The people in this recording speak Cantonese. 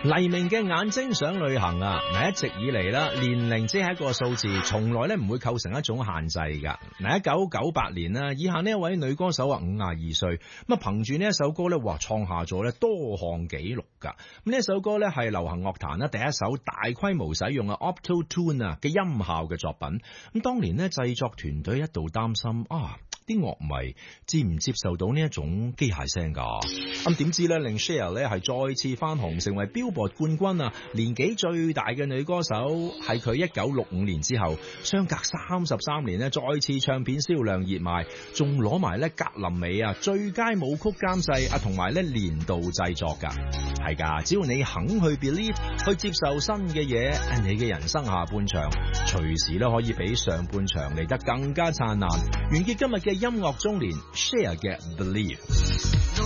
黎明嘅眼睛想旅行啊！嗱，一直以嚟啦，年齡只係一個數字，從來咧唔會構成一種限制噶。嗱，1998年啦，以下呢一位女歌手啊，52歲，咁啊憑住呢一首歌咧，哇創下咗咧多項紀錄噶。咁呢一首歌咧係流行樂壇咧第一首大規模使用Auto Tune 啊嘅音效嘅作品。咁當年咧製作團隊一度擔心啲樂迷接唔接受到呢一種機械聲噶？咁點知咧令 Cher 咧係再次翻紅，成為 Billboard 冠軍啊！年紀最大嘅女歌手係佢1965年之後，相隔33年咧再次唱片銷量熱賣，仲攞埋咧格林美啊最佳舞曲監製啊同埋咧年度製作噶，係噶！只要你肯去 believe， 去接受新嘅嘢，你嘅人生下半場隨時咧可以比上半場嚟得更加燦爛。完結今日嘅音樂中年 Cher 嘅 Believe。